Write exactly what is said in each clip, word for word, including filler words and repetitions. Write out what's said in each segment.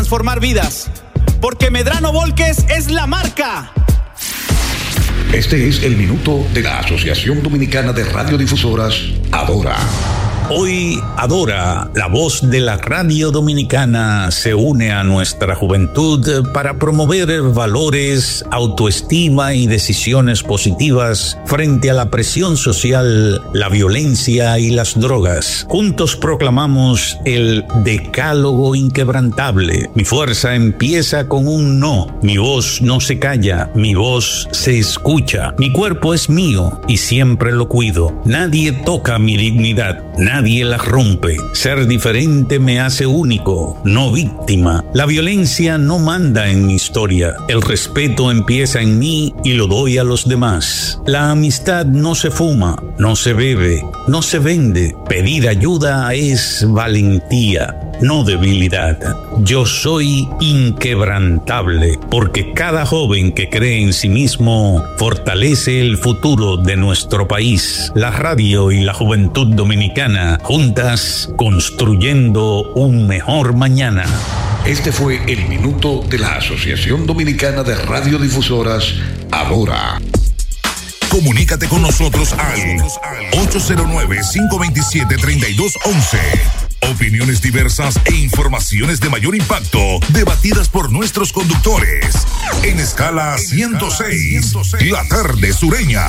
transformar vidas, porque Medrano Volques es la marca. Este es el minuto de la Asociación Dominicana de Radiodifusoras, Adora. Hoy Adora, la voz de la radio dominicana, se une a nuestra juventud para promover valores, autoestima y decisiones positivas frente a la presión social, la violencia y las drogas. Juntos proclamamos el decálogo inquebrantable. Mi fuerza empieza con un no. Mi voz no se calla, mi voz se escucha. Mi cuerpo es mío y siempre lo cuido. Nadie toca mi dignidad. Nadie la rompe. Ser diferente me hace único, no víctima. La violencia no manda en mi historia. El respeto empieza en mí y lo doy a los demás. La amistad no se fuma, no se bebe, no se vende. Pedir ayuda es valentía, no debilidad. Yo soy inquebrantable, porque cada joven que cree en sí mismo fortalece el futuro de nuestro país. La radio y la juventud dominicana, juntas construyendo un mejor mañana. Este fue el minuto de la Asociación Dominicana de Radiodifusoras, Adora. Comunícate con nosotros al ocho cero nueve, cinco dos siete, tres dos uno uno. Opiniones diversas e informaciones de mayor impacto, debatidas por nuestros conductores. En escala ciento seis, la tarde sureña.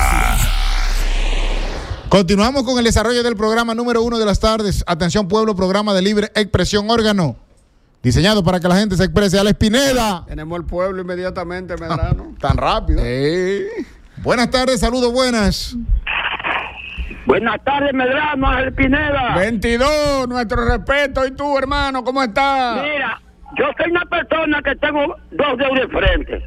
Continuamos con el desarrollo del programa número uno de las tardes. Atención pueblo, programa de libre expresión, órgano diseñado para que la gente se exprese. Alex Pineda. Tenemos el pueblo inmediatamente, Medrano. Tan rápido. Sí. Buenas tardes, saludos, buenas. Buenas tardes, Medrano, Alex Pineda. veintidós, nuestro respeto. ¿Y tú, hermano, cómo estás? Mira, yo soy una persona que tengo dos dedos de frente.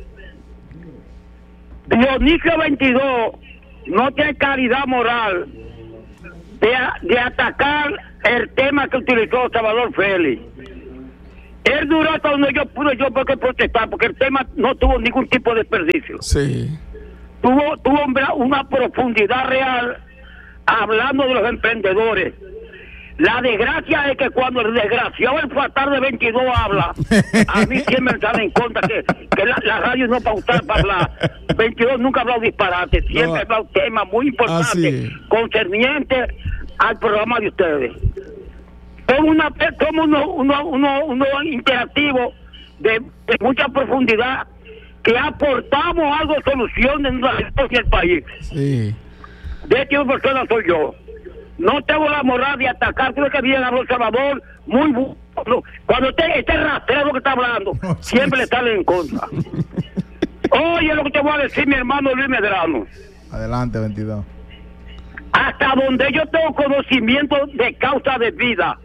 Dionisio veintidós no tiene calidad moral de, de atacar el tema que utilizó Salvador Félix. Él duró hasta donde yo pude yo porque protestar, porque el tema no tuvo ningún tipo de desperdicio. Sí. Tuvo, tuvo una profundidad real hablando de los emprendedores. La desgracia es que cuando el desgraciado el fatal de veintidós habla, a mí siempre me sale en contra que, que la, la radio no pauta para hablar. veintidós nunca ha hablado disparate, siempre no. ha hablado temas muy importantes, concernientes al programa de ustedes. Somos una, somos uno, uno, uno, uno interactivo de, de mucha profundidad, que aportamos algo de solución en la historia del país. Sí. De esta persona soy yo. No tengo la moral de atacar, creo que viene a El Salvador, muy bueno. Cuando este, este rastrero que está hablando, no, sí, siempre le sale en contra. Oye lo que te voy a decir, mi hermano Luis Medrano. Adelante, veintidós. Hasta donde yo tengo conocimiento de causa de vida,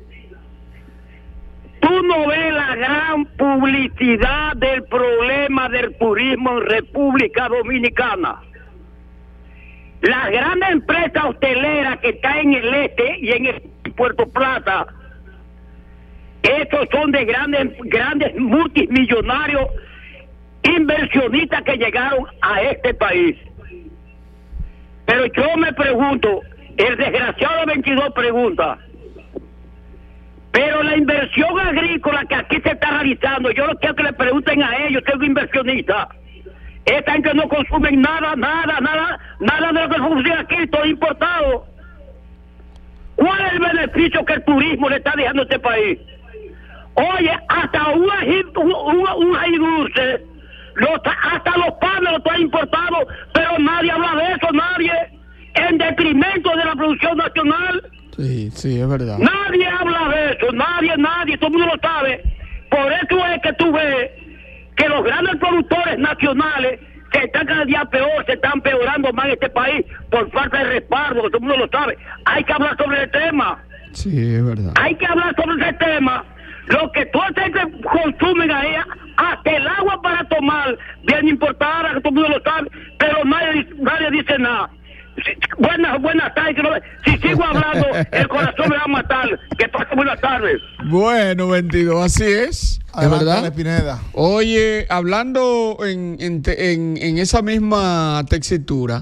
tú no ves la gran publicidad del problema del turismo en República Dominicana. Las grandes empresas hoteleras que están en el este y en el Puerto Plata, estos son de grandes, grandes multimillonarios inversionistas que llegaron a este país. Pero yo me pregunto, el desgraciado veintidós pregunta, pero la inversión agrícola que aquí se está realizando, yo no quiero que le pregunten a ellos, que es inversionista. Están que no consumen nada, nada, nada, nada de lo que consumen aquí, todo importado. ¿Cuál es el beneficio que el turismo le está dejando a este país? Oye, hasta un ají, un, un, un ají dulce, los, hasta los panes los está importados, pero nadie habla de eso, nadie, en detrimento de la producción nacional. Sí, sí, es verdad. Nadie habla de eso, nadie, nadie, todo el mundo lo sabe. Por eso es que tú ves que los grandes productores nacionales que están cada día peor, se están peorando más en este país por falta de respaldo, todo el mundo lo sabe. Hay que hablar sobre el tema. Sí, es verdad. Hay que hablar sobre ese tema. Lo que todos que consumen ahí, hasta el agua para tomar, bien importada, que todo el mundo lo sabe, pero nadie, nadie dice nada. Buenas, buenas tardes. Si sigo hablando, el corazón me va a matar. Que pase buenas tardes. Bueno, veintidós, así es. ¿Es verdad? Pineda. Oye, hablando en, en, en, en esa misma textura,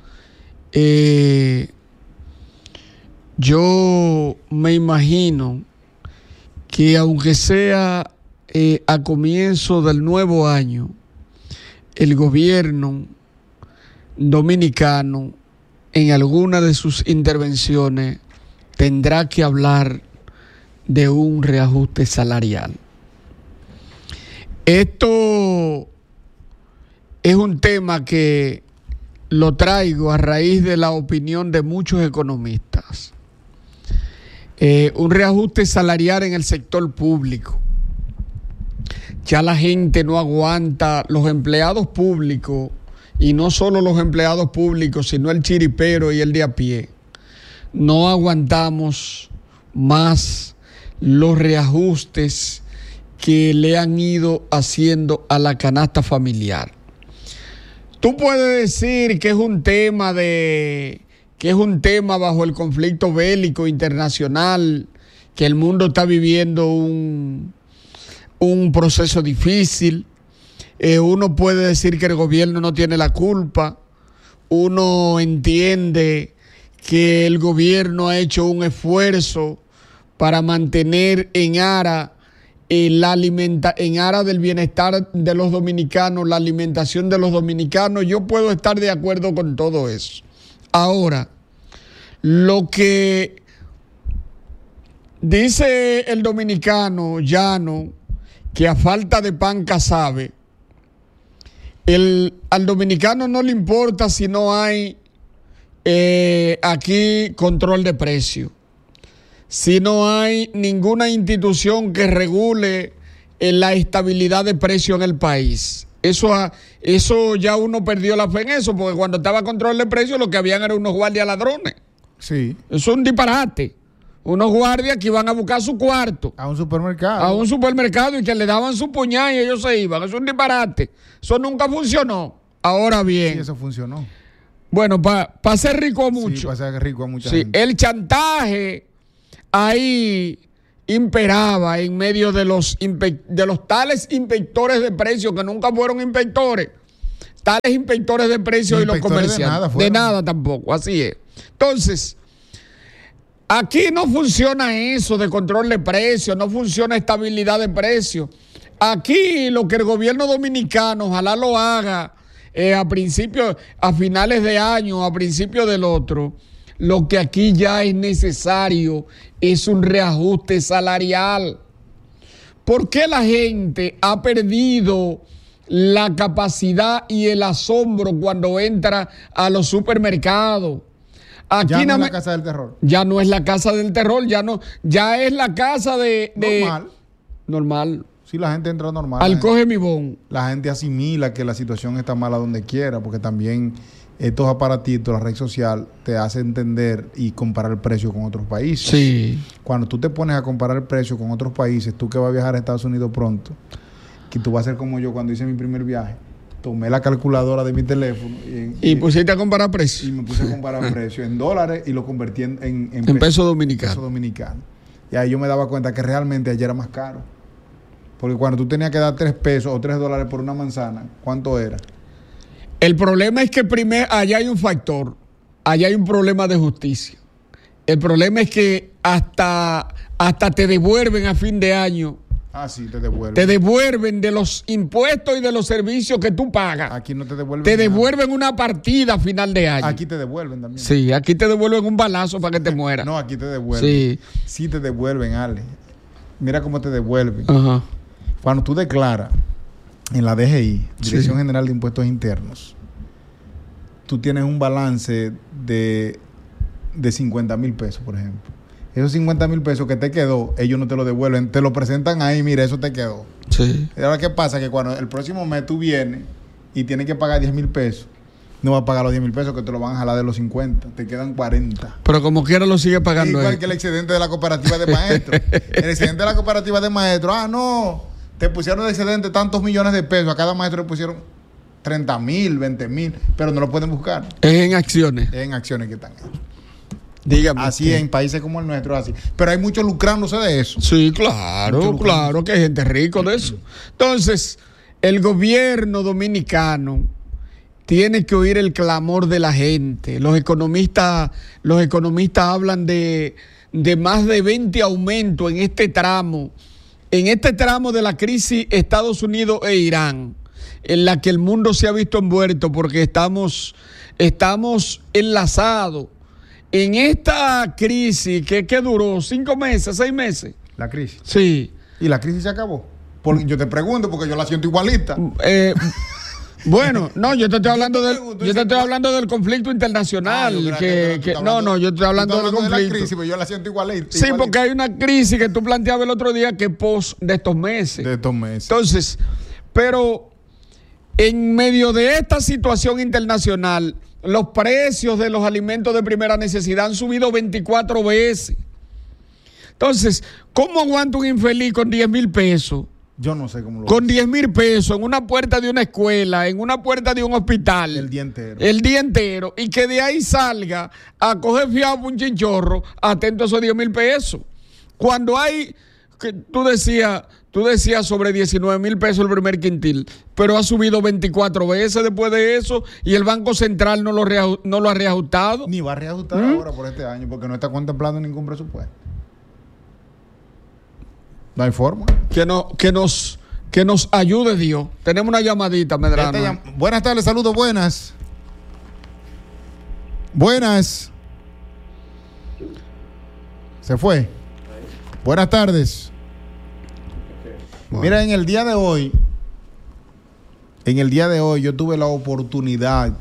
eh, yo me imagino que aunque sea eh, a comienzo del nuevo año, el gobierno dominicano en alguna de sus intervenciones tendrá que hablar de un reajuste salarial. Esto es un tema que lo traigo a raíz de la opinión de muchos economistas. Eh, un reajuste salarial en el sector público. Ya la gente no aguanta, los empleados públicos, y no solo los empleados públicos, sino el chiripero y el de a pie, no aguantamos más los reajustes que le han ido haciendo a la canasta familiar. Tú puedes decir que es un tema de que es un tema bajo el conflicto bélico internacional, que el mundo está viviendo un, un proceso difícil. Eh, uno puede decir que el gobierno no tiene la culpa. Uno entiende que el gobierno ha hecho un esfuerzo para mantener en ara eh, la alimenta en ara del bienestar de los dominicanos, la alimentación de los dominicanos. Yo puedo estar de acuerdo con todo eso. Ahora, lo que dice el dominicano llano, que a falta de pan casabe, el, al dominicano no le importa si no hay eh, aquí control de precio, si no hay ninguna institución que regule eh, la estabilidad de precio en el país. Eso, eso ya uno perdió la fe en eso, porque cuando estaba control de precio lo que habían eran unos guardias ladrones. Sí. Eso es un disparate. Unos guardias que iban a buscar su cuarto. A un supermercado. A un supermercado y que le daban su puñal y ellos se iban. Eso es un disparate. Eso nunca funcionó. Ahora bien. Sí, eso funcionó. Bueno, para pa ser rico a mucho. Sí, para ser rico a mucha sí, gente. El chantaje ahí imperaba en medio de los, de los tales inspectores de precios que nunca fueron inspectores. Tales inspectores de precios y los comerciantes. De nada, de nada tampoco, así es. Entonces, aquí no funciona eso de control de precios, no funciona estabilidad de precios. Aquí lo que el gobierno dominicano, ojalá lo haga eh, a principios, a finales de año, a principios del otro, lo que aquí ya es necesario es un reajuste salarial. ¿Por qué la gente ha perdido la capacidad y el asombro cuando entra a los supermercados? Aquí ya no es me, la casa del terror. Ya no es la casa del terror, ya no, ya es la casa de, de normal. Normal. Sí, la gente entra normal. Al gente, coge mi bon. La gente asimila que la situación está mala donde quiera, porque también estos aparatitos, la red social, te hace entender y comparar el precio con otros países. Sí. Cuando tú te pones a comparar el precio con otros países, tú que vas a viajar a Estados Unidos pronto, que tú vas a ser como yo cuando hice mi primer viaje, tomé la calculadora de mi teléfono y, y, y pusiste a comparar precios. Y me puse a comparar precios en dólares y lo convertí en, en, en, en peso dominicano. peso dominicano. Y ahí yo me daba cuenta que realmente allá era más caro. Porque cuando tú tenías que dar tres pesos o tres dólares por una manzana, ¿cuánto era? El problema es que primero allá hay un factor, allá hay un problema de justicia. El problema es que hasta, hasta te devuelven a fin de año. Ah, sí, te devuelven. Te devuelven de los impuestos y de los servicios que tú pagas. Aquí no te devuelven. Te devuelven nada. Una partida a final de año. Aquí te devuelven también. Sí, aquí te devuelven un balazo para que te mueras. No, aquí te devuelven. Sí. Sí te devuelven, Ale. Mira cómo te devuelven. Ajá. Cuando tú declaras en la D G I, Dirección sí. General de Impuestos Internos, tú tienes un balance de, de cincuenta mil pesos, por ejemplo. Esos cincuenta mil pesos que te quedó, ellos no te lo devuelven, te lo presentan ahí, mira, eso te quedó. Sí. Ahora, ¿qué pasa? Que cuando el próximo mes tú vienes y tienes que pagar diez mil pesos, no vas a pagar los diez mil pesos que te lo van a jalar de los cincuenta, te quedan cuarenta. Pero como quiera lo sigue pagando. Igual él. que el excedente de la cooperativa de maestros. El excedente de la cooperativa de maestros, ah, no, te pusieron de excedente tantos millones de pesos, a cada maestro le pusieron treinta mil, veinte mil, pero no lo pueden buscar. Es en acciones. Es en acciones que están ahí. Dígame. Así que... en países como el nuestro, así. Pero hay muchos lucrándose de eso. Sí, claro, claro que hay gente rico de eso. Entonces, el gobierno dominicano tiene que oír el clamor de la gente. Los economistas, los economistas hablan de, de más de veinte aumentos en este tramo en este tramo de la crisis Estados Unidos e Irán, en la que el mundo se ha visto envuelto porque estamos, estamos enlazados en esta crisis que, que duró cinco meses, seis meses. La crisis. Sí. ¿Y la crisis se acabó? Porque yo te pregunto porque yo la siento igualita. Eh, bueno, no, yo te estoy hablando del, yo te estoy hablando del conflicto internacional. Ah, que, que, que, no, no, yo estoy hablando del conflicto. De la crisis, pero yo la siento igualita. Sí, igualita. Porque hay una crisis que tú planteabas el otro día que pos de estos meses. De estos meses. Entonces, pero en medio de esta situación internacional, los precios de los alimentos de primera necesidad han subido veinticuatro veces. Entonces, ¿cómo aguanta un infeliz con diez mil pesos? Yo no sé cómo lo Con diez mil pesos en una puerta de una escuela, en una puerta de un hospital. El día entero. El día entero. Y que de ahí salga a coger fiado un chinchorro, atento a esos diez mil pesos. Cuando hay, que tú decías, tú decías sobre diecinueve mil pesos el primer quintil, pero ha subido veinticuatro veces después de eso y el Banco Central no lo, rea, no lo ha reajustado. Ni va a reajustar ¿Mm? ahora por este año porque no está contemplando ningún presupuesto. No hay forma. Que, no, que, nos, que nos ayude Dios. Tenemos una llamadita, Medrano. Llam- buenas tardes, saludos, buenas. Buenas. Se fue. Buenas tardes. Bueno. Mira, en el día de hoy, en el día de hoy yo tuve la oportunidad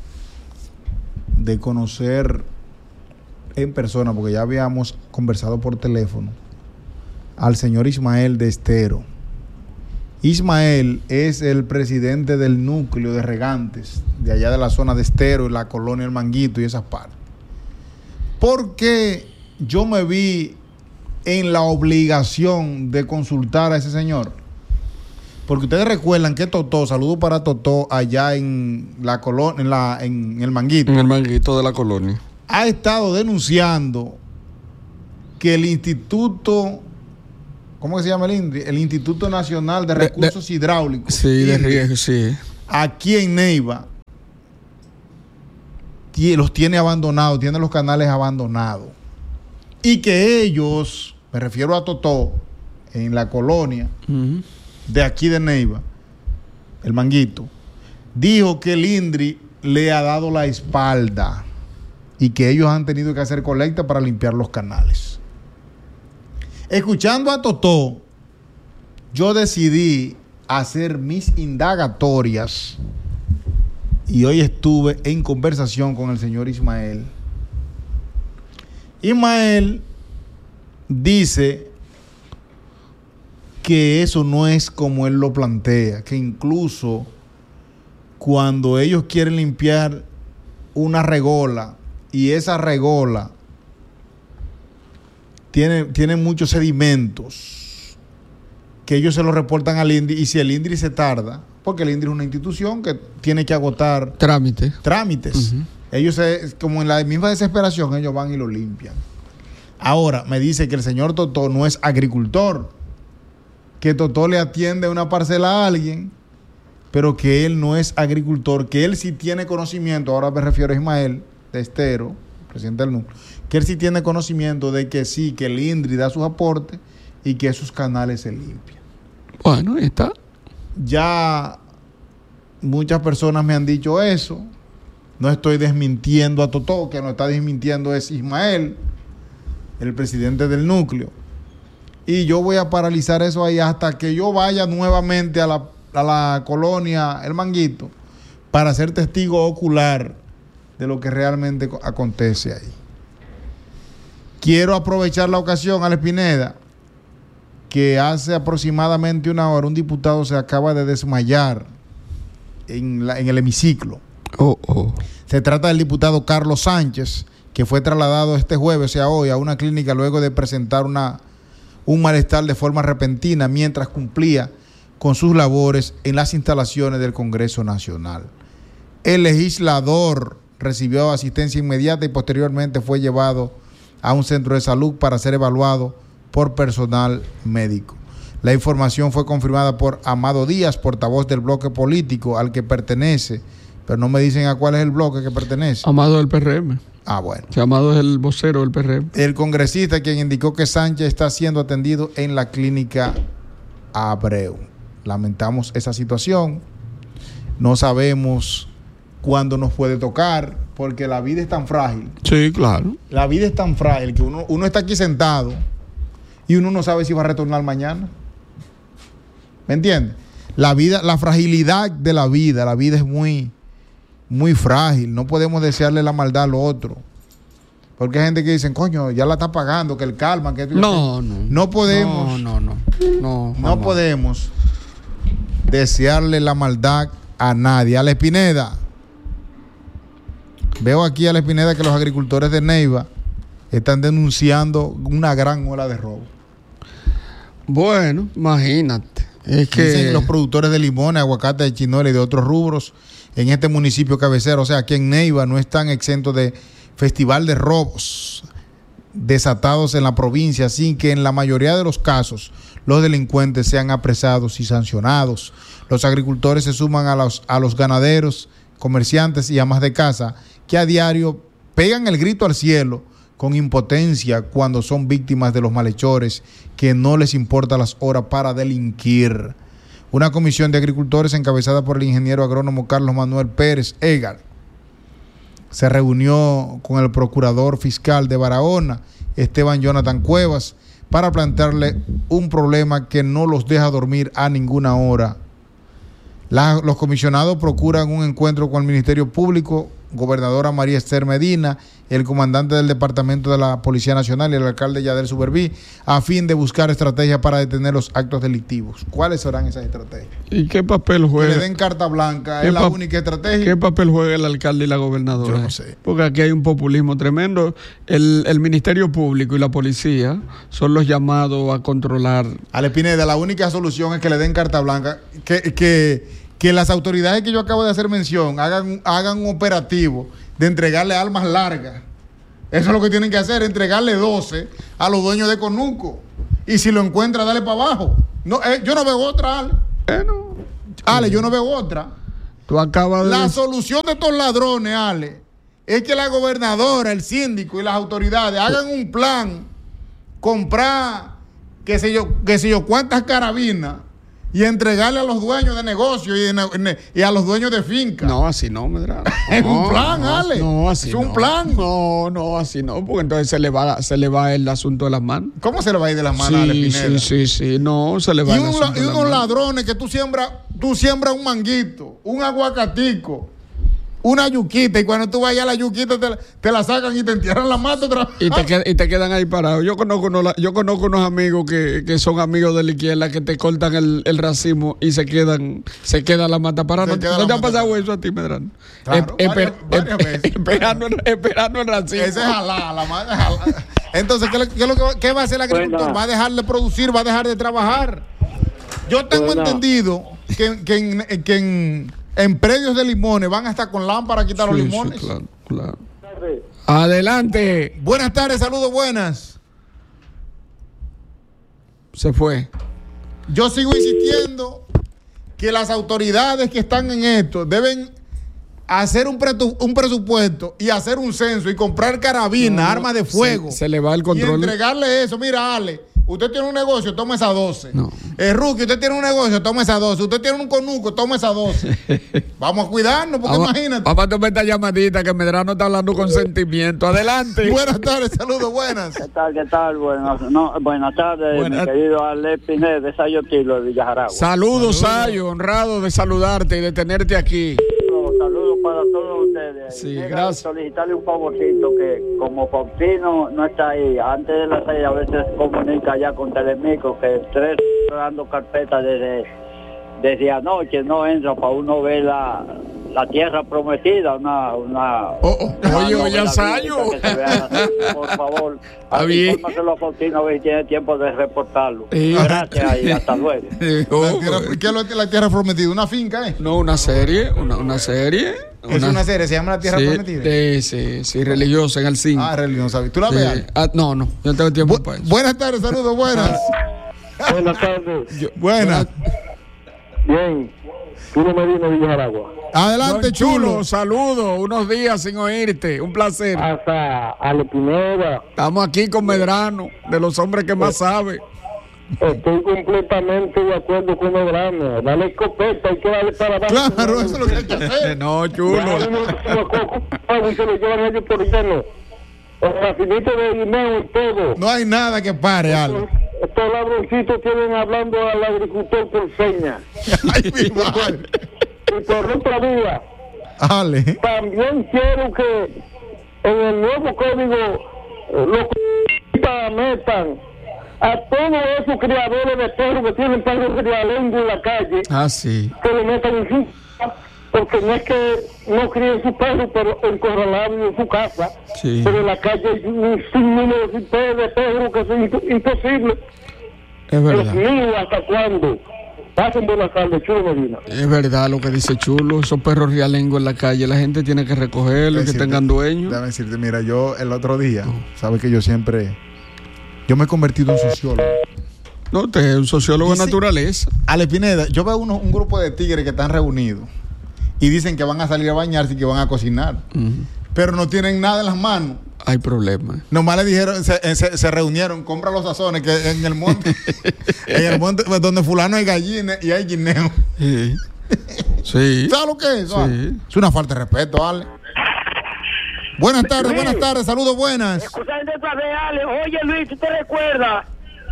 de conocer en persona, porque ya habíamos conversado por teléfono, al señor Ismael de Estero. Ismael es el presidente del núcleo de regantes de allá de la zona de Estero, la colonia El Manguito y esas partes. Porque yo me vi en la obligación de consultar a ese señor. Porque ustedes recuerdan que Totó, saludo para Totó allá en la colonia, en, la, en el Manguito. En el Manguito de la colonia. Ha estado denunciando que el instituto... ¿Cómo que se llama el INDRI? El Instituto Nacional de Recursos de, de, Hidráulicos. Sí, de riesgo, sí. Aquí en Neiva los tiene abandonados, tiene los canales abandonados. Y que ellos, me refiero a Totó, en la colonia uh-huh. de aquí de Neiva, el Manguito, dijo que el INDRI le ha dado la espalda y que ellos han tenido que hacer colecta para limpiar los canales. Escuchando a Totó, yo decidí hacer mis indagatorias y hoy estuve en conversación con el señor Ismael. Ismael dice que eso no es como él lo plantea, que incluso cuando ellos quieren limpiar una regola y esa regola Tiene, tiene muchos sedimentos que ellos se los reportan al INDRI y si el INDRI se tarda, porque el INDRI es una institución que tiene que agotar Trámite. trámites. Uh-huh. Ellos, se, como en la misma desesperación, ellos van y lo limpian. Ahora, me dice que el señor Totó no es agricultor, que Totó le atiende una parcela a alguien, pero que él no es agricultor, que él sí tiene conocimiento, ahora me refiero a Ismael de Estero, presidente del núcleo, que él sí tiene conocimiento de que sí, que el INDRI da sus aportes y que esos canales se limpian. Bueno, ahí está. Ya muchas personas me han dicho eso. No estoy desmintiendo a Totó, que no está desmintiendo es Ismael, el presidente del núcleo. Y yo voy a paralizar eso ahí hasta que yo vaya nuevamente a la, a la colonia El Manguito para ser testigo ocular de lo que realmente acontece ahí. Quiero aprovechar la ocasión, Alex Pineda, que hace aproximadamente una hora un diputado se acaba de desmayar en, la, en el hemiciclo. Oh, oh. Se trata del diputado Carlos Sánchez, que fue trasladado este jueves, o sea, hoy, a una clínica luego de presentar una, un malestar de forma repentina mientras cumplía con sus labores en las instalaciones del Congreso Nacional. El legislador recibió asistencia inmediata y posteriormente fue llevado a un centro de salud para ser evaluado por personal médico. La información fue confirmada por Amado Díaz, portavoz del bloque político al que pertenece, pero no me dicen a cuál es el bloque que pertenece. Amado del P R M. Ah, bueno. Que Amado es el vocero del P R M. El congresista quien indicó que Sánchez está siendo atendido en la clínica Abreu. Lamentamos esa situación. No sabemos cuándo nos puede tocar, porque la vida es tan frágil. Sí, claro. La vida es tan frágil que uno, uno está aquí sentado y uno no sabe si va a retornar mañana. ¿Me entiendes? La vida, la fragilidad de la vida, la vida es muy, muy frágil. No podemos desearle la maldad al otro. Porque hay gente que dice, coño, ya la está pagando, que el calma, que... No, no. No podemos. No, no, no. No, no podemos desearle la maldad a nadie. A la Espineda. Veo aquí a la Espineda que los agricultores de Neiva están denunciando una gran ola de robo. Bueno, imagínate. Es que dicen los productores de limones, aguacate, de chinola y de otros rubros en este municipio cabecero, o sea, aquí en Neiva, no están exentos de festival de robos desatados en la provincia, sin que en la mayoría de los casos los delincuentes sean apresados y sancionados. Los agricultores se suman a los, a los ganaderos, comerciantes y amas de casa que a diario pegan el grito al cielo con impotencia cuando son víctimas de los malhechores que no les importa las horas para delinquir. Una comisión de agricultores encabezada por el ingeniero agrónomo Carlos Manuel Pérez Egar se reunió con el procurador fiscal de Barahona, Esteban Jonathan Cuevas, para plantearle un problema que no los deja dormir a ninguna hora. La, los comisionados procuran un encuentro con el Ministerio Público, gobernadora María Esther Medina, el comandante del Departamento de la Policía Nacional y el alcalde Yadel Suberví, a fin de buscar estrategias para detener los actos delictivos. ¿Cuáles serán esas estrategias? ¿Y qué papel juega? Que le den carta blanca, es la única estrategia. ¿Qué papel juega el alcalde y la gobernadora? Yo no sé. Porque aquí hay un populismo tremendo. El, el Ministerio Público y la policía son los llamados a controlar. Ale Pineda, la única solución es que le den carta blanca, que... que que las autoridades que yo acabo de hacer mención hagan, hagan un operativo de entregarle armas largas. Eso es lo que tienen que hacer, entregarle doce a los dueños de Conuco. Y si lo encuentra, dale para abajo. No, eh, yo no veo otra, Ale. Bueno, Ale, yo no veo otra. Tú acabas de... La solución de estos ladrones, Ale, es que la gobernadora, el síndico y las autoridades hagan un plan, comprar, qué sé yo, qué sé yo, cuántas carabinas, y entregarle a los dueños de negocios y, y a los dueños de finca. No, así no, Medrano. Es no, un plan, no, Ale. No, así es un no. plan. No, no, así no, porque entonces se le va, se le va el asunto de las manos. ¿Cómo se le va a ir de las manos sí, a Ale Pineda? Sí, sí, sí, no, se le va y el un, asunto y de las unos manos. ladrones que tú siembras, tú siembras un manguito, un aguacatico, una yuquita, y cuando tú vayas a la yuquita te, te la sacan y te entierran la mata otra vez. Y te, qued, y te quedan ahí parados. Yo conozco, unos, yo conozco unos amigos que, que son amigos de la izquierda que te cortan el, el racimo y se quedan, se queda la mata parada. ¿No, ¿no te ha pasado parada. Eso a ti, Medrano? Claro, e, varias, esper, varias e, veces. Esperando, esperando el racimo. Ese es jalá, la madre jalá. Entonces, ¿qué, qué, qué, ¿qué va a hacer el agricultor? Bueno. Va a dejar de producir, va a dejar de trabajar. Yo tengo bueno. entendido que, que en... Que en En predios de limones van hasta con lámpara a quitar sí, los limones. Sí, claro, claro. Adelante. Buenas tardes, saludos, buenas. Se fue. Yo sigo insistiendo que las autoridades que están en esto deben hacer un, pretu- un presupuesto y hacer un censo y comprar carabina, no, armas de fuego. Se, se le va el control. Y entregarle eso. Mira, Ale, usted tiene un negocio, toma esa doce. No. El Rookie, usted tiene un negocio, toma esa doce. Usted tiene un conuco, toma esa doce. Vamos a cuidarnos, porque vamos, imagínate. Vamos a tomar esta llamadita que Medrano está hablando con sentimiento. Adelante. Buenas tardes, saludos, buenas. ¿Qué tal, qué tal? Buenas, no, buenas tardes, buenas. Mi querido Ale Pineda de Sayo Tilo de Villajaragua. Saludos, Sayo, honrado de saludarte y de tenerte aquí. Saludos para todos ustedes. Sí, Llega gracias. Solicitarle un favorcito que como Faustino no está ahí, antes de las seis a veces comunica ya con Telemico que el tres está dando carpeta desde, desde anoche, no entra para uno ver la, la tierra prometida, una... una, oh, oh. una oye, oye, Sayo. Por favor, está bien. Infórmaselo a Faustino a ver si tiene tiempo de reportarlo. Sí. Gracias y hasta luego. Oh, la tierra, ¿qué es la tierra prometida? ¿Una finca, eh? No, una serie, una, una serie. Es una, una serie, se llama La Tierra sí, Prometida. Sí, sí, sí, religiosa en el cine. Ah, religiosa. ¿Tú la sí. ves? Ah, no, no, yo no tengo tiempo Bu- para eso. Buenas tardes, saludos, buenas. Buenas tardes. Yo, buenas. Bien, Chulo Medina de Villajaragua. Adelante, Don chulo. chulo. Saludos, unos días sin oírte, un placer. Hasta Ale Pineda. Estamos aquí con Medrano, de los hombres que más sabe. Estoy completamente de acuerdo con Medrano. Dale escopeta, hay que darle para abajo. Claro, eso es lo que hay que hacer. No, chulo. Y se lo llevan ellos por lleno. El racinito de guineo y todo. No hay nada que pare, Ale. Estos ladroncitos tienen hablando al agricultor por señas. Ay, mi madre. Y por otra vía, Ale. también quiero que en el nuevo código eh, los c- metan a todos esos criadores de perros que tienen perros crialengo en la calle, Ah, sí. que lo metan en su casa, porque no es que no críen sus perros, pero encorralados en su casa, Sí. pero en la calle hay un sinnúmero de perros que es imp- imposible. Es Dios verdad. mío, ¿hasta cuándo? Pasen buenas tardes, Chulo Medina. Es verdad lo que dice Chulo. Esos perros rialengos en la calle, la gente tiene que recogerlos, que Decirte- tengan dueños. Déjame decirte, mira, yo el otro día, sabes que yo siempre, yo me he convertido en sociólogo. No, usted es un sociólogo de Dice- naturaleza. Ale Pineda, yo veo uno, un grupo de tigres que están reunidos y dicen que van a salir a bañarse y que van a cocinar, Ujú. pero no tienen nada en las manos. Hay problemas. Nomás le dijeron, se, se, se reunieron, compra los sazones que en el monte, en el monte pues, donde fulano hay gallinas y hay guineo. Sí. Sí. ¿Sabes lo que es eso? Ale? Sí. Es una falta de respeto, Ale. Buenas tardes, Luis. buenas tardes, saludos buenas. Escúchame otra vez, Ale. Oye, Luis, ¿tú te recuerdas?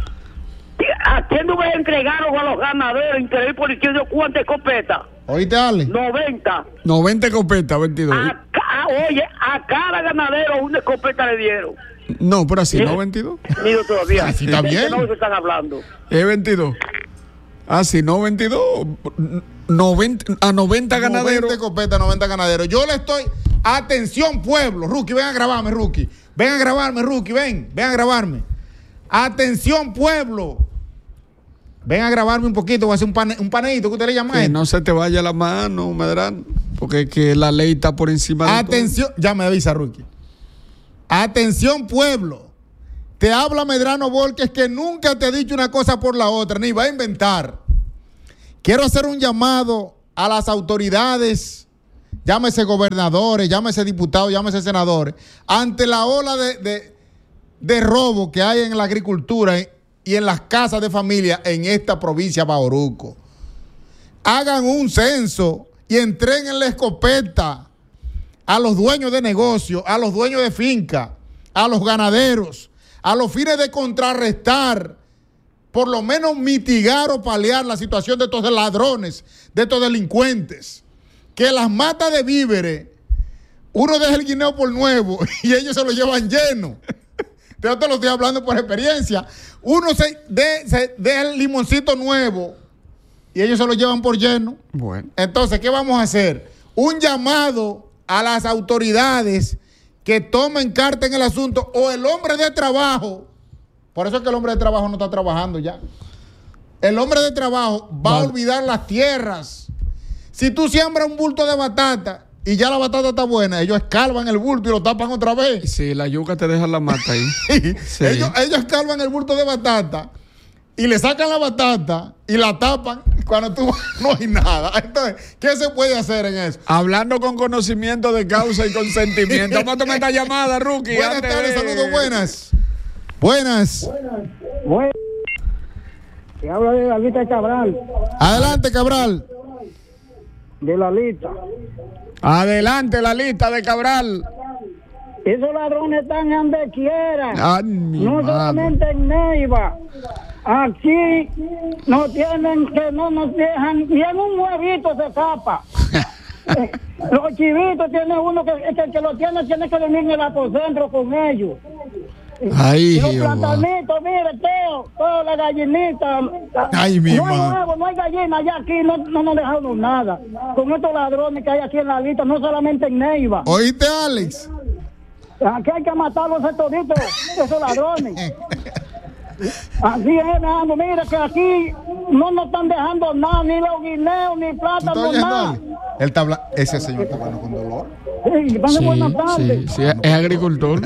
¿A quién no me entregaron a los ganaderos interés policial de cuántas escopetas? ¿Oíste, Ale? noventa. noventa escopetas, veintidós. A ca- oye, a cada ganadero una escopeta le dieron. No, pero así, Sí. no veintidós. Nido todavía. Así está bien. No se están hablando. Es veintidós. Así, no veintidós. noventa, a noventa ganaderos. noventa escopetas, noventa ganaderos. Yo le estoy. Atención, pueblo. Rookie, ven a grabarme, Rookie. Ven a grabarme, Rookie, ven. Ven a grabarme. Atención, pueblo. Ven a grabarme un poquito. Voy a hacer un, pane, un paneíto que usted le llama a Que esto. no se te vaya la mano, Medrano. Porque es que la ley está por encima de Atención. Ya me avisa, Rookie. Atención, pueblo. Te habla Medrano Volques, que nunca te ha dicho una cosa por la otra, ni va a inventar. Quiero hacer un llamado a las autoridades, llámese gobernadores, llámese diputados, llámese senadores, ante la ola de, de, de robo que hay en la agricultura y en las casas de familia en esta provincia de Bauruco. Hagan un censo y entreguen la escopeta a los dueños de negocios, a los dueños de finca, a los ganaderos, a los fines de contrarrestar, por lo menos mitigar o paliar la situación de estos ladrones, de estos delincuentes, que las matas de víveres, uno deja el guineo por nuevo y ellos se lo llevan lleno. Yo te lo estoy hablando por experiencia. Uno se, de, se deja el limoncito nuevo y ellos se lo llevan por lleno. Bueno. Entonces, ¿qué vamos a hacer? Un llamado a las autoridades que tomen carta en el asunto, o el hombre de trabajo. Por eso es que el hombre de trabajo no está trabajando ya. El hombre de trabajo va Vale. a olvidar las tierras. Si tú siembras un bulto de batata y ya la batata está buena, ellos escarban el bulto y lo tapan otra vez. Sí, la yuca te deja la mata ahí. Sí. ellos, ellos escarban el bulto de batata y le sacan la batata y la tapan. Cuando tú no hay nada. Entonces, ¿qué se puede hacer en eso? Hablando con conocimiento de causa y consentimiento. Vamos a tomar esta llamada, Rookie. Buenas antes tardes, de- saludos, buenas. Buenas. Bueno, te habla de la lista Cabral, Adelante, Cabral. de la lista. Adelante, la lista de Cabral. Esos ladrones están donde quiera. Ay, mi No madre. solamente en Neiva. Aquí no tienen, que no nos dejan, ni en un huevito se escapa. Eh, Los chivitos tiene uno que, que el que lo tiene tiene que venir en el apocentro con ellos. Ay, Y los Jehová. platanitos, mire, todo, toda la gallinita. Ay, mi no hay madre. huevo, no hay gallina, ya aquí no, no nos dejamos nada. Con estos ladrones que hay aquí en la lista, no solamente en Neiva. ¿Oíste, Alex? Aquí hay que matarlos a toditos, esos ladrones. Así es, Alejandro, mira que aquí no nos están dejando nada, ni los guineos, ni plátanos, ¿Estás oyendo, nada. Alex? Él está habla- Ese señor está hablando con dolor. Sí, van de Sí, buenas tardes. sí, sí, es agricultor.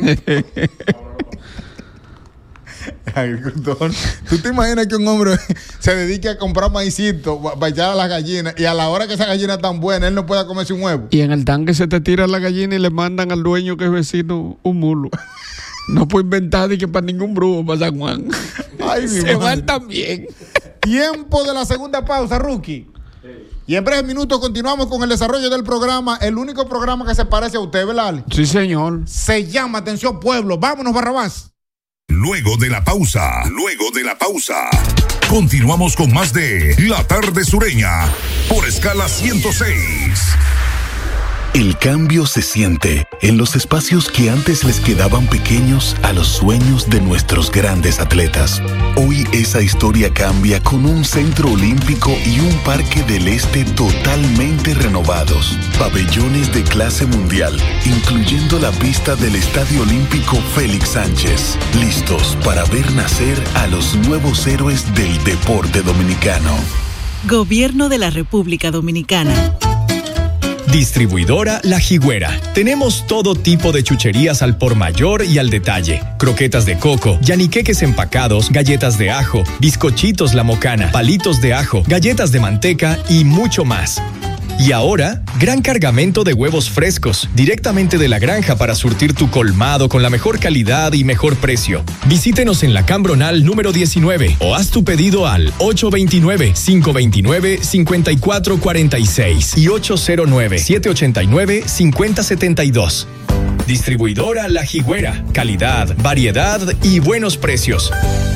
Agricultor. ¿Tú te imaginas que un hombre se dedique a comprar maicito para echar a las gallinas y a la hora que esa gallina es tan buena, él no pueda comerse un huevo? Y en el tanque se te tira la gallina y le mandan al dueño que es vecino un mulo. No puedo inventar de que para ningún brujo para San Juan. Ay, se van también. Tiempo de la segunda pausa, Rookie. Sí. Y en breves minutos continuamos con el desarrollo del programa, el único programa que se parece a usted, ¿verdad? Sí, señor. Se llama Atención Pueblo. Vámonos, Barrabás. Luego de la pausa, luego de la pausa, continuamos con más de La Tarde Sureña por Escala ciento seis. El cambio se siente en los espacios que antes les quedaban pequeños a los sueños de nuestros grandes atletas. Hoy esa historia cambia con un centro olímpico y un parque del este totalmente renovados. Pabellones de clase mundial, incluyendo la pista del Estadio Olímpico Félix Sánchez. Listos para ver nacer a los nuevos héroes del deporte dominicano. Gobierno de la República Dominicana. Distribuidora La Jigüera. Tenemos todo tipo de chucherías al por mayor y al detalle. Croquetas de coco, yaniqueques empacados, galletas de ajo, bizcochitos La Mocana, palitos de ajo, galletas de manteca y mucho más. Y ahora, gran cargamento de huevos frescos, directamente de la granja para surtir tu colmado con la mejor calidad y mejor precio. Visítenos en la Cambronal número diecinueve o haz tu pedido al ocho dos nueve, cinco dos nueve, cinco cuatro cuatro seis y ocho cero nueve, siete ocho nueve, cinco cero siete dos. Distribuidora La Jigüera. Calidad, variedad y buenos precios.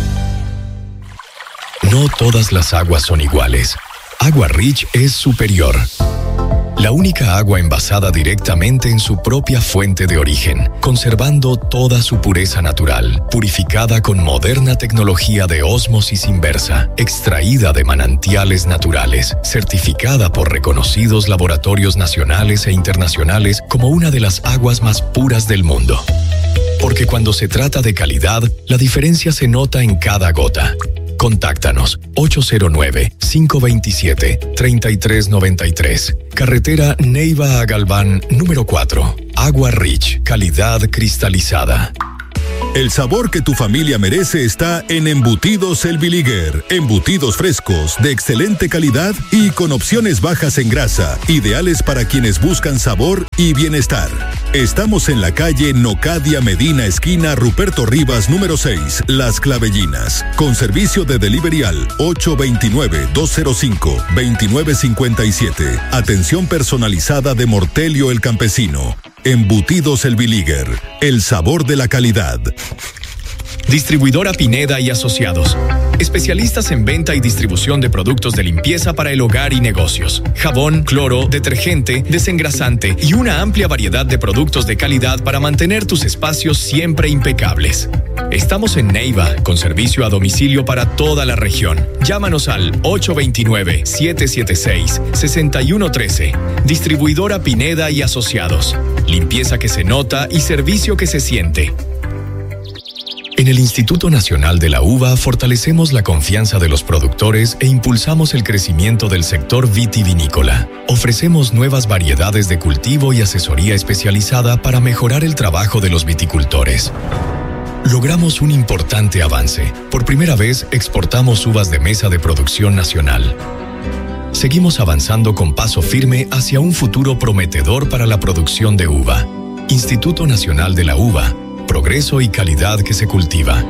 No todas las aguas son iguales. Agua Rich es superior. La única agua envasada directamente en su propia fuente de origen, conservando toda su pureza natural, purificada con moderna tecnología de ósmosis inversa, extraída de manantiales naturales, certificada por reconocidos laboratorios nacionales e internacionales como una de las aguas más puras del mundo. Porque cuando se trata de calidad, la diferencia se nota en cada gota. Contáctanos ocho cero nueve, cinco dos siete, tres tres nueve tres. Carretera Neiva a Galván, número cuatro. Agua Rich, calidad cristalizada. El sabor que tu familia merece está en Embutidos El Biliguer. Embutidos frescos, de excelente calidad y con opciones bajas en grasa, ideales para quienes buscan sabor y bienestar. Estamos en la calle Nocadia Medina, esquina Ruperto Rivas, número seis, Las Clavellinas, con servicio de delivery al ocho dos nueve, dos cero cinco, dos nueve cinco siete. Atención personalizada de Mortelio el Campesino. Embutidos El Biliguer, el sabor de la calidad. Distribuidora Pineda y Asociados. Especialistas en venta y distribución de productos de limpieza para el hogar y negocios. Jabón, cloro, detergente, desengrasante y una amplia variedad de productos de calidad para mantener tus espacios siempre impecables. Estamos en Neiva, con servicio a domicilio para toda la región. Llámanos al ocho dos nueve, siete siete seis, seis uno uno tres. Distribuidora Pineda y Asociados. Limpieza que se nota y servicio que se siente. En el Instituto Nacional de la Uva fortalecemos la confianza de los productores e impulsamos el crecimiento del sector vitivinícola. Ofrecemos nuevas variedades de cultivo y asesoría especializada para mejorar el trabajo de los viticultores. Logramos un importante avance. Por primera vez exportamos uvas de mesa de producción nacional. Seguimos avanzando con paso firme hacia un futuro prometedor para la producción de uva. Instituto Nacional de la Uva. Progreso y calidad que se cultiva.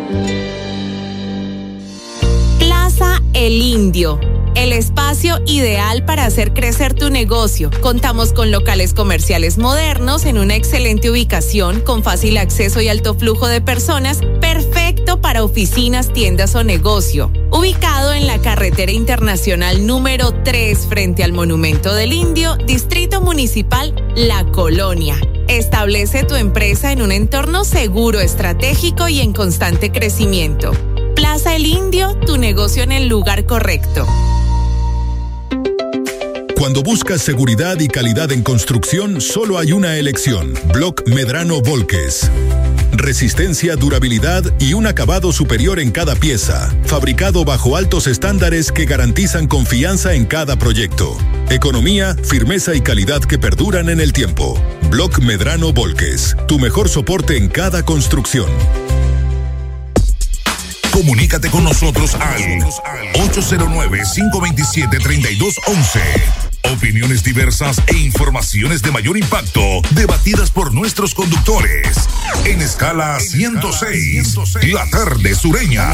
Plaza El Indio, el espacio ideal para hacer crecer tu negocio. Contamos con locales comerciales modernos en una excelente ubicación con fácil acceso y alto flujo de personas, perfecto para oficinas, tiendas o negocio. Ubicado en la carretera internacional número tres frente al Monumento del Indio, Distrito Municipal La Colonia. Establece tu empresa en un entorno seguro, estratégico y en constante crecimiento. Plaza El Indio, tu negocio en el lugar correcto. Cuando buscas seguridad y calidad en construcción, solo hay una elección: Block Medrano Volques. Resistencia, durabilidad y un acabado superior en cada pieza. Fabricado bajo altos estándares que garantizan confianza en cada proyecto. Economía, firmeza y calidad que perduran en el tiempo. Block Medrano Volques, tu mejor soporte en cada construcción. Comunícate con nosotros al ocho cero nueve, cinco dos siete, tres dos uno uno. Opiniones diversas e informaciones de mayor impacto, debatidas por nuestros conductores. En escala ciento seis, la tarde sureña.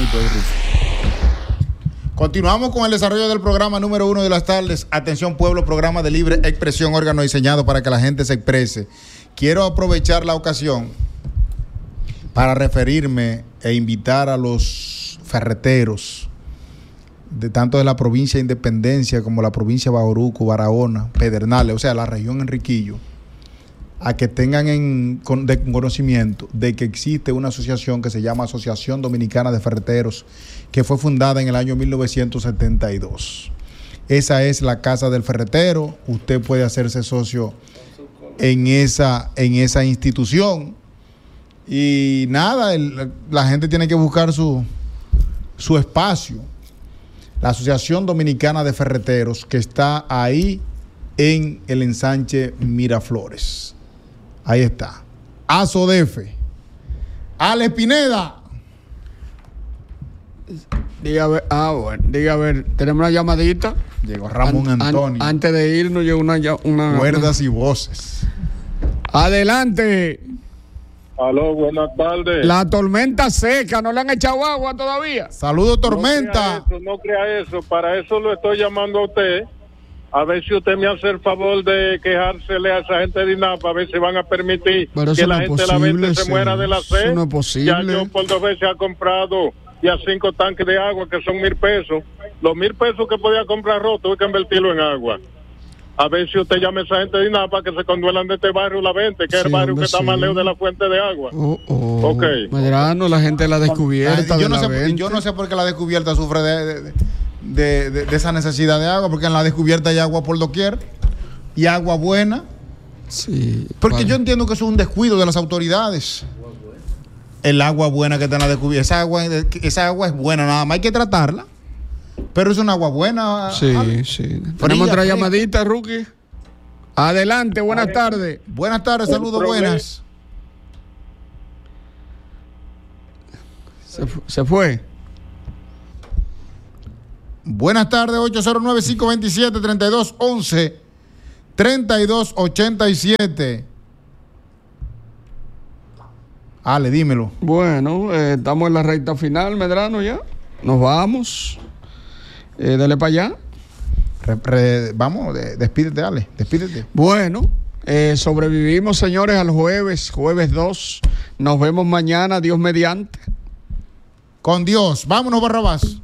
Continuamos con el desarrollo del programa número uno de las tardes. Atención pueblo, programa de libre expresión, órgano diseñado para que la gente se exprese. Quiero aprovechar la ocasión para referirme e invitar a los ferreteros de tanto de la provincia de Independencia como la provincia de Bauruco, Barahona, Pedernales, o sea, la región Enriquillo, a que tengan en con, de conocimiento de que existe una asociación que se llama Asociación Dominicana de Ferreteros, que fue fundada en el año mil novecientos setenta y dos. Esa es la Casa del Ferretero. Usted puede hacerse socio en esa, en esa institución. Y nada, el, la gente tiene que buscar su, su espacio. La Asociación Dominicana de Ferreteros, que está ahí en el ensanche Miraflores. Ahí está. ASODEFE. Ale Pineda. Diga a ver, ah, bueno, diga a ver, tenemos una llamadita. Llegó Ramón an, Antonio. An, antes de irnos llegó una, una cuerdas y voces. Adelante. Aló, buenas tardes. La tormenta seca, ¿no le han echado agua todavía? Saludos, tormenta. No crea eso, no crea eso. Para eso lo estoy llamando a usted. A ver si usted me hace el favor de quejársele a esa gente de INAPA, a ver si van a permitir que la gente de la venta se muera de la sed. Eso no es posible. Ya yo por dos veces he comprado ya cinco tanques de agua que son mil pesos. Los mil pesos que podía comprar roto, hay que invertirlo en agua. A ver si usted llama a esa gente de INAPA que se conduelan de este barrio La Vente, que sí, es el barrio hombre, que está sí. más lejos de la fuente de agua. Oh, oh. Ok. Medrano, la gente de la descubierta. Yo, de no la sé, Vente. yo no sé por qué la descubierta sufre de, de, de, de, de esa necesidad de agua, porque en la descubierta hay agua por doquier y agua buena. Sí. Porque vale. yo entiendo que eso es un descuido de las autoridades. El agua buena que está en la descubierta, esa agua, esa agua es buena, nada más hay que tratarla. Pero es una agua buena. Sí, Ale. sí. Tenemos otra llamadita, Rookie. Adelante, buenas Ay, tardes. Buenas tardes, saludos, buenas. Se, fu- se fue. Buenas tardes, ocho cero nueve, cinco dos siete, tres dos uno uno, tres dos ocho siete. Ale, dímelo. Bueno, eh, estamos en la recta final, Medrano, ya. Nos vamos. Eh, dale para allá. Re, re, vamos, de, despídete, Ale, despídete. Bueno, eh, sobrevivimos, señores, al jueves, jueves dos. Nos vemos mañana, Dios mediante. Con Dios. Vámonos, Barrabás.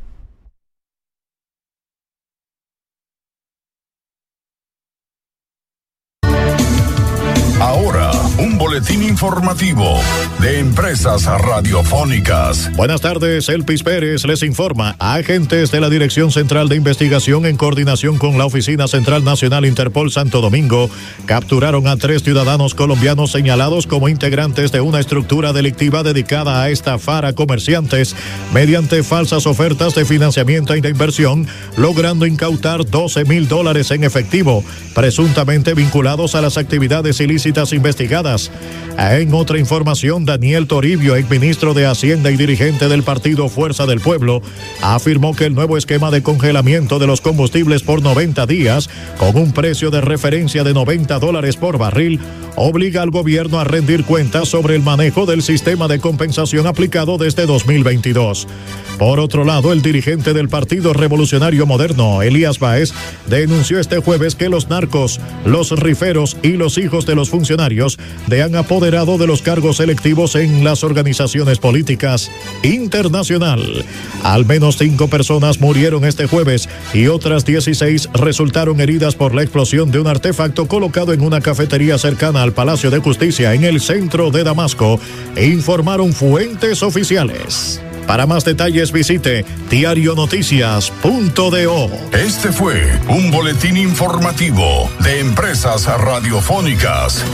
Ahora, un boletín informativo de Empresas Radiofónicas. Buenas tardes, Elpis Pérez les informa. Agentes de la Dirección Central de Investigación, en coordinación con la Oficina Central Nacional Interpol Santo Domingo, capturaron a tres ciudadanos colombianos señalados como integrantes de una estructura delictiva dedicada a estafar a comerciantes mediante falsas ofertas de financiamiento y de inversión, logrando incautar doce mil dólares en efectivo, presuntamente vinculados a las actividades ilícitas investigadas. En otra información, Daniel Toribio, exministro de Hacienda y dirigente del partido Fuerza del Pueblo, afirmó que el nuevo esquema de congelamiento de los combustibles por noventa días, con un precio de referencia de noventa dólares por barril, obliga al gobierno a rendir cuentas sobre el manejo del sistema de compensación aplicado desde dos mil veintidós. Por otro lado, el dirigente del Partido Revolucionario Moderno, Elías Báez, denunció este jueves que los narcos, los riferos y los hijos de los funcionarios se han apoderado de los cargos electivos en las organizaciones políticas. Internacional. Al menos cinco personas murieron este jueves y otras dieciséis resultaron heridas por la explosión de un artefacto colocado en una cafetería cercana al Palacio de Justicia en el centro de Damasco, informaron fuentes oficiales. Para más detalles visite diario noticias punto do. Este fue un boletín informativo de Empresas Radiofónicas.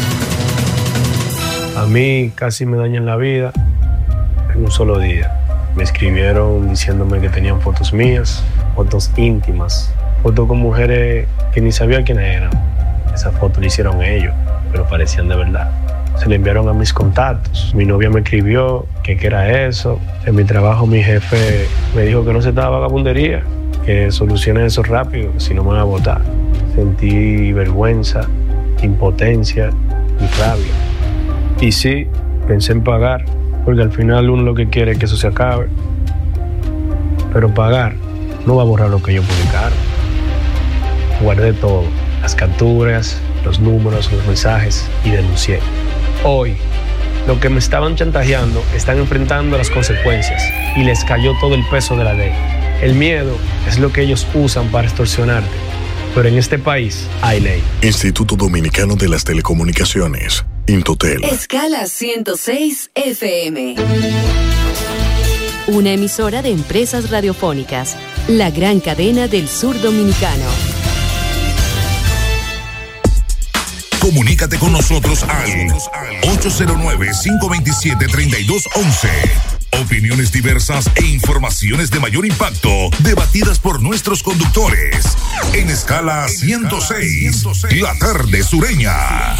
A mí casi me dañan la vida en un solo día. Me escribieron diciéndome que tenían fotos mías, fotos íntimas, fotos con mujeres que ni sabía quiénes eran. Esas fotos las hicieron ellos, pero parecían de verdad. Se le enviaron a mis contactos. Mi novia me escribió que qué era eso. En mi trabajo mi jefe me dijo que no se estaba vagabundería, que solucione eso rápido, si no me van a votar. Sentí vergüenza, impotencia y rabia. Y sí, pensé en pagar, porque al final uno lo que quiere es que eso se acabe. Pero pagar no va a borrar lo que yo publicaron. Guardé todo, las capturas, los números, los mensajes y denuncié. Hoy, los que me estaban chantajeando están enfrentando las consecuencias y les cayó todo el peso de la ley. El miedo es lo que ellos usan para extorsionarte, pero en este país hay ley. Instituto Dominicano de las Telecomunicaciones, Intotel. Escala ciento seis F M. Una emisora de Empresas Radiofónicas, la gran cadena del sur dominicano. Comunícate con nosotros al ocho cero nueve, cinco dos siete, tres dos uno uno. Opiniones diversas e informaciones de mayor impacto, debatidas por nuestros conductores. En Escala ciento seis, la tarde sureña.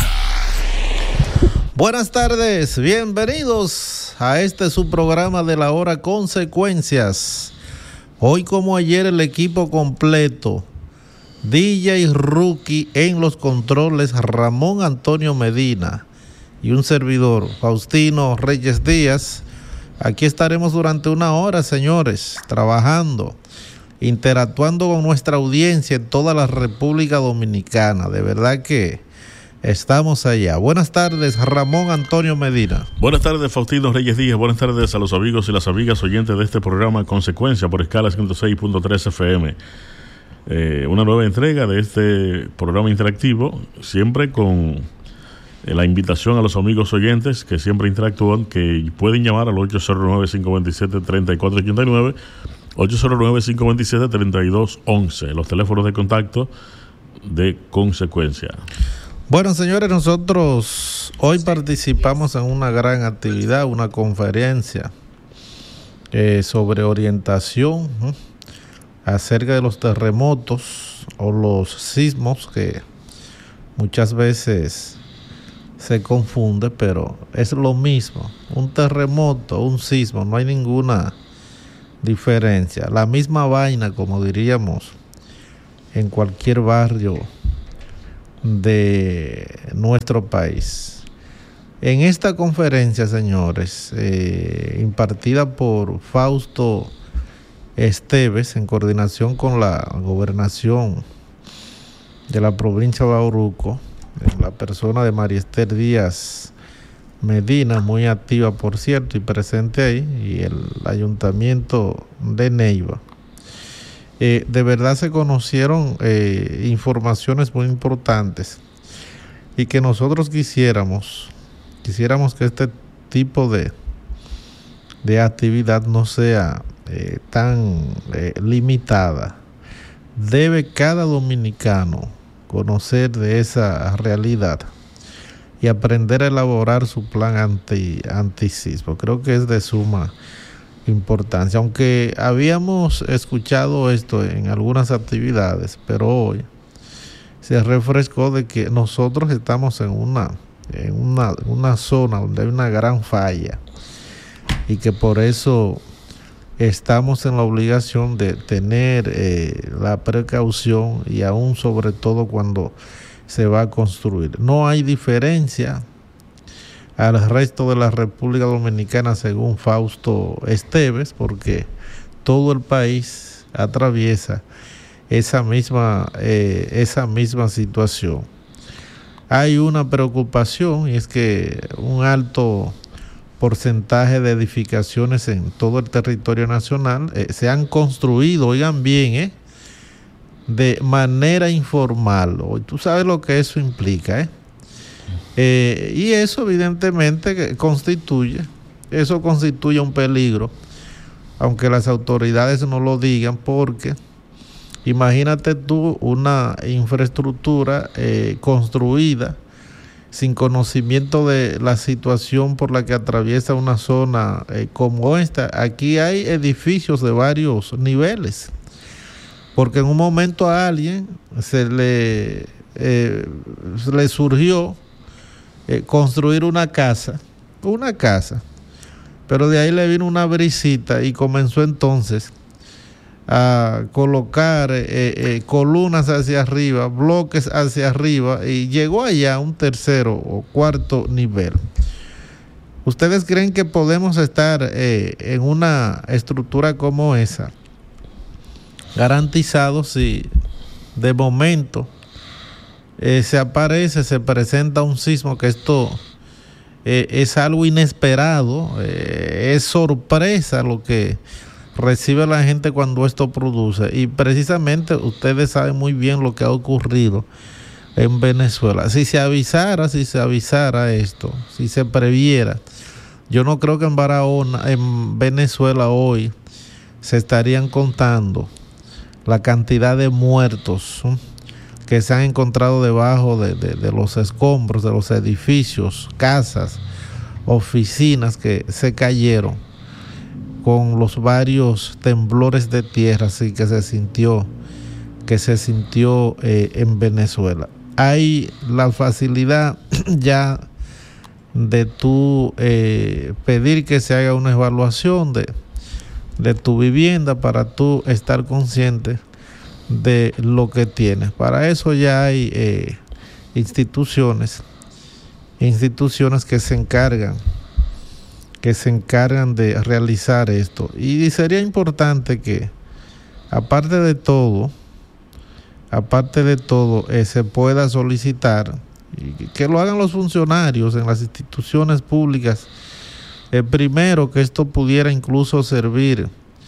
Buenas tardes, bienvenidos a este su programa de la hora Consecuencias. Hoy como ayer el equipo completo. D J Rookie en los controles, Ramón Antonio Medina y un servidor, Faustino Reyes Díaz. Aquí estaremos durante una hora, señores, trabajando, interactuando con nuestra audiencia en toda la República Dominicana. De verdad que estamos allá. Buenas tardes, Ramón Antonio Medina. Buenas tardes, Faustino Reyes Díaz. Buenas tardes a los amigos y las amigas oyentes de este programa Consecuencia por Escala ciento seis punto tres F M. Eh, una nueva entrega de este programa interactivo, siempre con eh, la invitación a los amigos oyentes que siempre interactúan, que pueden llamar al ocho cero nueve, cinco dos siete, tres cuatro ocho nueve, ocho cero nueve, cinco dos siete, tres dos uno uno, los teléfonos de contacto de Consecuencia. Bueno, señores, nosotros hoy participamos en una gran actividad, una conferencia eh, sobre orientación, ¿eh? acerca de los terremotos o los sismos, que muchas veces se confunde, pero es lo mismo. Un terremoto, un sismo, no hay ninguna diferencia. La misma vaina, como diríamos, en cualquier barrio de nuestro país. En esta conferencia, señores, eh, impartida por Fausto Esteves, en coordinación con la gobernación de la provincia de Bauruco, en la persona de María Esther Díaz Medina, muy activa por cierto y presente ahí, y el ayuntamiento de Neiva. Eh, de verdad se conocieron eh, informaciones muy importantes y que nosotros quisiéramos, quisiéramos que este tipo de, de actividad no sea Eh, tan eh, limitada. Debe cada dominicano conocer de esa realidad y aprender a elaborar su plan anti antisismo. Creo que es de suma importancia, aunque habíamos escuchado esto en algunas actividades, pero hoy se refrescó de que nosotros estamos en una en una, una zona donde hay una gran falla y que por eso estamos en la obligación de tener eh, la precaución, y aún sobre todo cuando se va a construir. No hay diferencia al resto de la República Dominicana, según Fausto Esteves, porque todo el país atraviesa esa misma, eh, esa misma situación. Hay una preocupación, y es que un alto porcentaje de edificaciones en todo el territorio nacional eh, se han construido, oigan bien, eh, de manera informal. Hoy tú sabes lo que eso implica, eh. Eh, y eso evidentemente constituye, eso constituye un peligro, aunque las autoridades no lo digan, porque imagínate tú una infraestructura eh, construida sin conocimiento de la situación por la que atraviesa una zona eh, como esta. Aquí hay edificios de varios niveles, porque en un momento a alguien se le, eh, se le surgió eh, construir una casa, una casa, pero de ahí le vino una brisita y comenzó entonces a colocar eh, eh, columnas hacia arriba, bloques hacia arriba, y llegó allá a un tercero o cuarto nivel. ¿Ustedes creen que podemos estar eh, en una estructura como esa, garantizados si de momento eh, se aparece, se presenta un sismo, que esto eh, es algo inesperado, eh, es sorpresa lo que recibe la gente cuando esto produce? Y precisamente ustedes saben muy bien lo que ha ocurrido en Venezuela. Si se avisara, si se avisara esto, si se previera, yo no creo que en Barahona, en Venezuela hoy, se estarían contando la cantidad de muertos ¿sí? que se han encontrado debajo de, de, de los escombros, de los edificios, casas, oficinas que se cayeron con los varios temblores de tierra, así que se sintió, que se sintió eh, en Venezuela. Hay la facilidad ya de tú eh, pedir que se haga una evaluación de, de tu vivienda para tú estar consciente de lo que tienes. Para eso ya hay eh, instituciones, instituciones que se encargan que se encargan de realizar esto. Y sería importante que, aparte de todo, aparte de todo, eh, se pueda solicitar, y que lo hagan los funcionarios en las instituciones públicas, eh, primero que esto pudiera incluso servir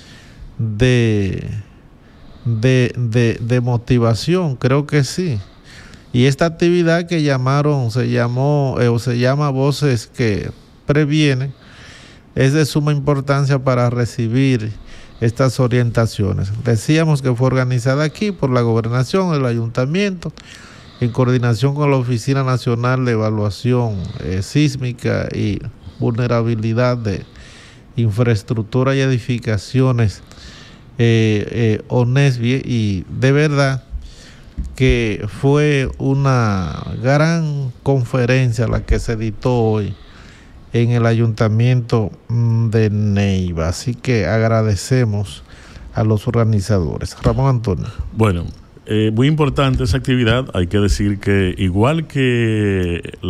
de, de, de, de motivación, creo que sí. Y esta actividad que llamaron, se llamó, eh, o se llama Voces que Previenen, es de suma importancia para recibir estas orientaciones. Decíamos que fue organizada aquí por la Gobernación, el Ayuntamiento, en coordinación con la Oficina Nacional de Evaluación eh, Sísmica y Vulnerabilidad de Infraestructura y Edificaciones, eh, eh, ONESBIE, y de verdad que fue una gran conferencia la que se editó hoy en el Ayuntamiento de Neiva. Así que agradecemos a los organizadores. Ramón Antonio. Bueno, eh, muy importante esa actividad. Hay que decir que igual que